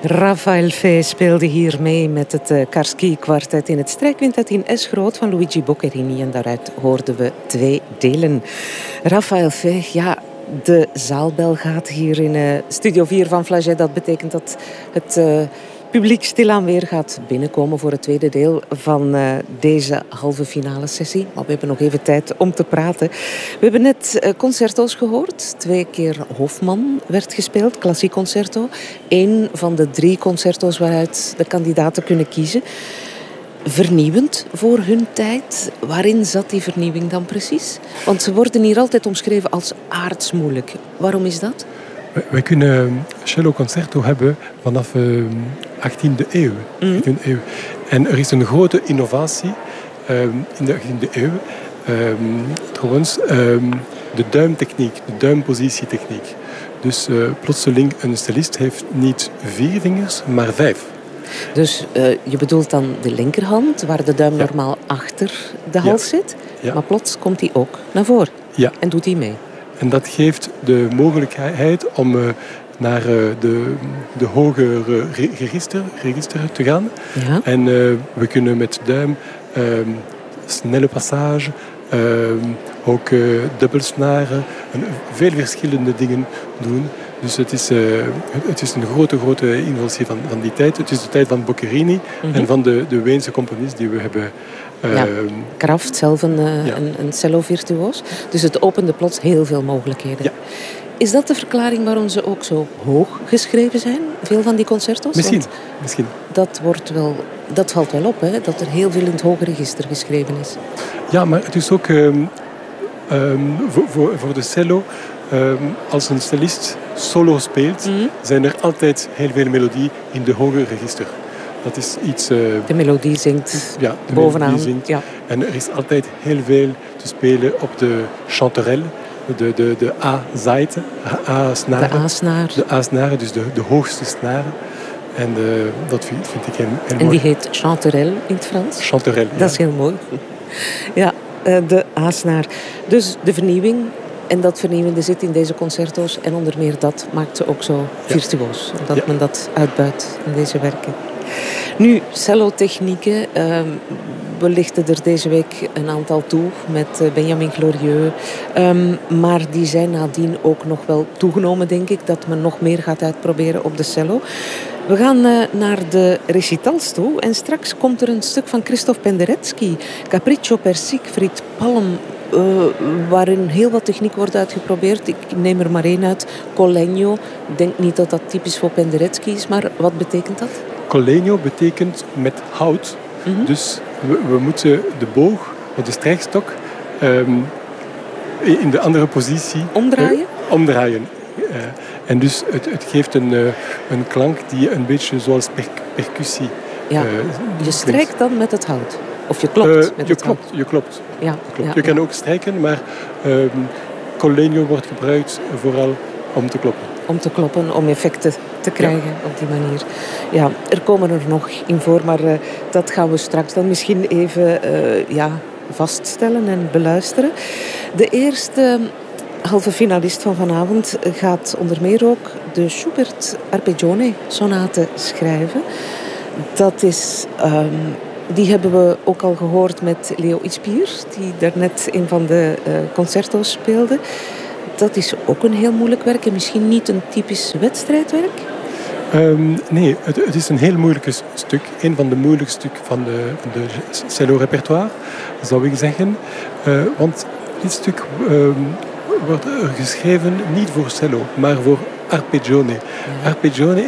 Rafael Fey speelde hier mee met het Karski-kwartet in het strijkquintet in S groot van Luigi Boccherini. En daaruit hoorden we 2 delen. Rafael Fey, ja, de zaalbel gaat hier in Studio 4 van Flagey. Dat betekent dat het publiek stilaan weer gaat binnenkomen voor het tweede deel van deze halve finale sessie. Maar we hebben nog even tijd om te praten. We hebben net concerto's gehoord. 2 keer Hofman werd gespeeld, klassiek concerto. 1 van de 3 concerto's waaruit de kandidaten kunnen kiezen. Vernieuwend voor hun tijd. Waarin zat die vernieuwing dan precies? Want ze worden hier altijd omschreven als aardsmoeilijk. Waarom is dat? Wij kunnen cello concerto hebben vanaf 18e eeuw. 18e eeuw. En er is een grote innovatie in de 18e eeuw. Trouwens, de duimtechniek, de duimpositietechniek. Dus plotseling een cellist heeft niet 4 vingers, maar 5. Dus je bedoelt dan de linkerhand, waar de duim normaal achter de hals zit. Ja. Maar plots komt die ook naar voren en doet die mee. En dat geeft de mogelijkheid om naar de hogere register te gaan. Ja. En we kunnen met de duim snelle passage, ook dubbelsnaren, veel verschillende dingen doen. Dus het is een grote innovatie van die tijd. Het is de tijd van Boccherini en van de Weense componist die we hebben. Kraft, zelf een cello-virtuoos. Dus het opende plots heel veel mogelijkheden. Ja. Is dat de verklaring waarom ze ook zo hoog geschreven zijn? Veel van die concerto's? Misschien. Dat valt wel op, hè? Dat er heel veel in het hoge register geschreven is. Ja, maar het is ook voor de cello. Als een cellist solo speelt, zijn er altijd heel veel melodie in de hoge register. Dat is iets... de melodie zingt bovenaan. Melodie zingt. Ja. En er is altijd heel veel te spelen op de chanterelle, de A-zijte, A-snaren. De A-snaar. De A-snaren, dus de hoogste snaren. En dat vind ik heel mooi. En die heet chanterelle in het Frans? Chanterelle, ja. Dat is heel mooi. Ja, de A-snaar. Dus de vernieuwing... En dat vernieuwende zit in deze concerto's. En onder meer dat maakt ze ook zo virtuoos. Dat men dat uitbuit in deze werken. Nu, cellotechnieken. We lichten er deze week een aantal toe met Benjamin Glorieux. Maar die zijn nadien ook nog wel toegenomen, denk ik. Dat men nog meer gaat uitproberen op de cello. We gaan naar de recitals toe. En straks komt er een stuk van Christophe Penderecki. Capriccio per Siegfried Palm. Waarin heel wat techniek wordt uitgeprobeerd. Ik neem er maar 1 uit. Collegno. Ik denk niet dat dat typisch voor Penderecki is, maar wat betekent dat? Collegno betekent met hout. Dus we moeten de boog met de strijkstok in de andere positie omdraaien. En dus het geeft een klank die een beetje zoals percussie. Je strijkt dan met het hout. Of je klopt met het hout. Je klopt. Ja. Je kan ook strijken, maar collegno wordt gebruikt vooral om te kloppen. Om te kloppen, om effecten te krijgen op die manier. Ja, er komen er nog in voor, maar dat gaan we straks dan misschien even vaststellen en beluisteren. De eerste halve finalist van vanavond gaat onder meer ook de Schubert Arpeggione sonate schrijven. Dat is... Die hebben we ook al gehoord met Leo Ispier, die daarnet een van de concerto's speelde. Dat is ook een heel moeilijk werk en misschien niet een typisch wedstrijdwerk? Nee, het is een heel moeilijk stuk. Een van de moeilijkste stukken van de cello-repertoire, zou ik zeggen. Want dit stuk wordt geschreven niet voor cello, maar voor arpeggione. Ja. Arpeggione